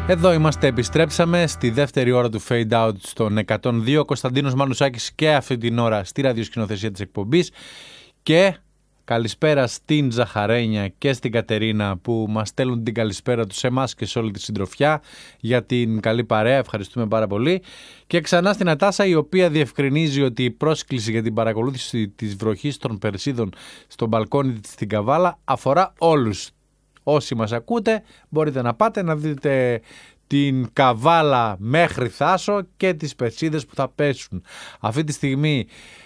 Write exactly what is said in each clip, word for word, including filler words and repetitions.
Εδώ είμαστε, επιστρέψαμε στη δεύτερη ώρα του Fade Out στον εκατόν δύο. Κωνσταντίνος Μανουσάκης και αυτή την ώρα στη ραδιοσκηνοθεσία της εκπομπής. Και καλησπέρα στην Ζαχαρένια και στην Κατερίνα που μας στέλνουν την καλησπέρα τους σε εμάς και σε όλη τη συντροφιά για την καλή παρέα. Ευχαριστούμε πάρα πολύ. Και ξανά στην Νατάσα, η οποία διευκρινίζει ότι η πρόσκληση για την παρακολούθηση της βροχής των Περσίδων στο μπαλκόνι της στην Καβάλα αφορά όλους. Όσοι μας ακούτε μπορείτε να πάτε να δείτε την Καβάλα μέχρι Θάσο και τις Περσίδες που θα πέσουν. Αυτή τη στιγμή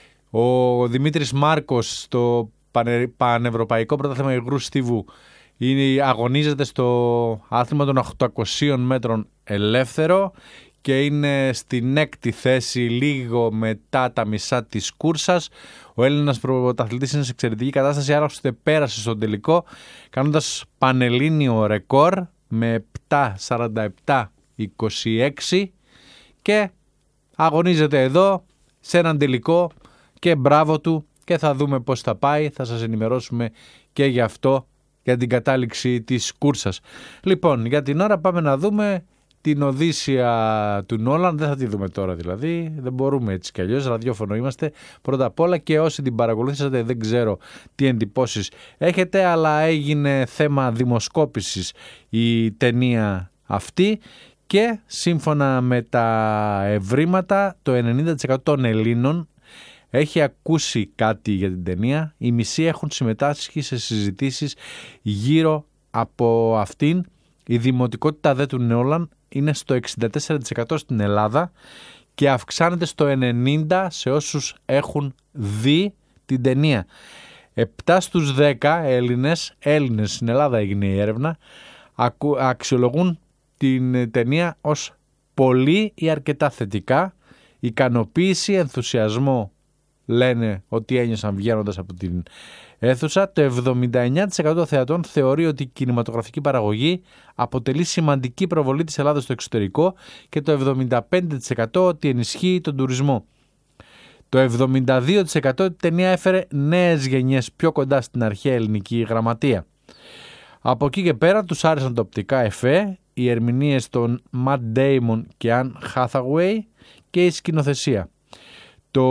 ο Δημήτρης Μάρκος στο Πανευρωπαϊκό Πρωτάθλημα Υγρού Στίβου αγωνίζεται στο άθλημα των οκτακοσίων μέτρων ελεύθερο και είναι στην έκτη θέση λίγο μετά τα μισά της κούρσας. Ο Έλληνας πρωταθλητής είναι σε εξαιρετική κατάσταση, άρα πέρασε στον τελικό κάνοντας πανελλήνιο ρεκόρ με επτά σαράντα επτά είκοσι έξι και αγωνίζεται εδώ σε έναν τελικό και μπράβο του και θα δούμε πώς θα πάει, θα σας ενημερώσουμε και γι' αυτό, για την κατάληξη της κούρσας. Λοιπόν, για την ώρα πάμε να δούμε την Οδύσσια του Νόλαν. Δεν θα τη δούμε τώρα δηλαδή, δεν μπορούμε έτσι κι αλλιώς, ραδιόφωνο είμαστε πρώτα απ' όλα και όσοι την παρακολουθήσατε δεν ξέρω τι εντυπώσεις έχετε, αλλά έγινε θέμα δημοσκόπησης η ταινία αυτή και σύμφωνα με τα ευρήματα το ενενήντα τοις εκατό των Ελλήνων έχει ακούσει κάτι για την ταινία, οι μισοί έχουν συμμετάσχει σε συζητήσεις γύρω από αυτήν. Η δημοτικότητα δε του Νόλαν είναι στο εξήντα τέσσερα τοις εκατό στην Ελλάδα και αυξάνεται στο ενενήντα τοις εκατό σε όσους έχουν δει την ταινία. επτά στους δέκα Έλληνες, Έλληνες στην Ελλάδα έγινε η έρευνα, αξιολογούν την ταινία ως πολύ ή αρκετά θετικά. Ικανοποίηση, ενθουσιασμό λένε ότι ένιωσαν βγαίνοντας από την αίθουσα. Το εβδομήντα εννέα τοις εκατό των θεατών θεωρεί ότι η κινηματογραφική παραγωγή αποτελεί σημαντική προβολή της Ελλάδας στο εξωτερικό και το εβδομήντα πέντε τοις εκατό ότι ενισχύει τον τουρισμό. Το εβδομήντα δύο τοις εκατό ότι η ταινία έφερε νέες γενιές πιο κοντά στην αρχαία ελληνική γραμματεία. Από εκεί και πέρα τους άρεσαν τα οπτικά εφέ, οι ερμηνείες των Matt Damon και Anne Hathaway και η σκηνοθεσία. Το...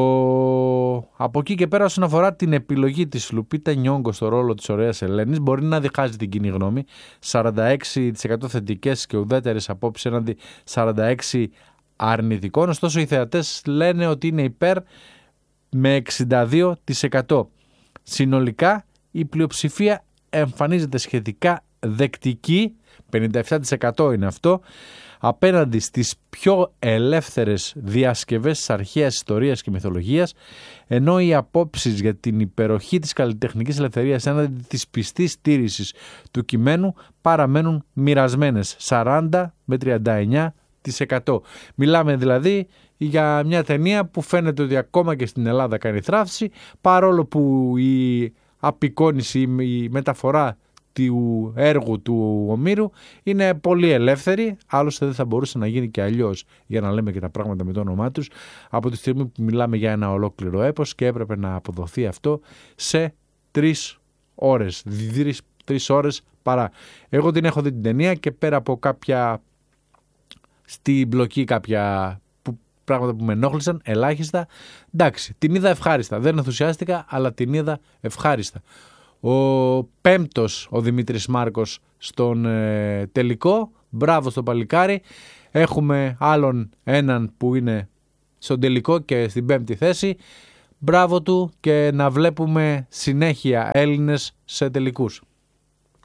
Από εκεί και πέρα όσον αφορά την επιλογή της Λουπίτα Νιόγκο στο ρόλο της ωραίας Ελένης μπορεί να διχάζει την κοινή γνώμη. σαράντα έξι τοις εκατό θετικές και ουδέτερες απόψεις έναντι σαράντα έξι τοις εκατό αρνητικών. Ωστόσο οι θεατές λένε ότι είναι υπέρ με εξήντα δύο τοις εκατό. Συνολικά η πλειοψηφία εμφανίζεται σχετικά δεκτική, πενήντα επτά τοις εκατό είναι αυτό, απέναντι στις πιο ελεύθερες διασκευές της αρχαίας ιστορίας και μυθολογίας, ενώ οι απόψεις για την υπεροχή της καλλιτεχνικής ελευθερίας έναντι της πιστής στήρησης του κειμένου παραμένουν μοιρασμένες, σαράντα με τριάντα εννέα τοις εκατό. Μιλάμε δηλαδή για μια ταινία που φαίνεται ότι ακόμα και στην Ελλάδα κάνει θράψη, παρόλο που η απεικόνιση, η μεταφορά του έργου του Ομήρου είναι πολύ ελεύθερη, άλλωστε δεν θα μπορούσε να γίνει και αλλιώς, για να λέμε και τα πράγματα με το όνομά τους, από τη στιγμή που μιλάμε για ένα ολόκληρο έπος και έπρεπε να αποδοθεί αυτό σε τρεις ώρες, τρεις, τρεις ώρες παρά. Εγώ την έχω δει την ταινία και πέρα από κάποια στην μπλοκή κάποια που, πράγματα που με ενόχλησαν ελάχιστα, εντάξει, την είδα ευχάριστα, δεν ενθουσιάστηκα αλλά την είδα ευχάριστα. Ο πέμπτος ο Δημήτρης Μάρκος στον ε, τελικό, μπράβο στο παλικάρι. Έχουμε άλλον έναν που είναι στον τελικό και στην πέμπτη θέση, μπράβο του και να βλέπουμε συνέχεια Έλληνες σε τελικούς.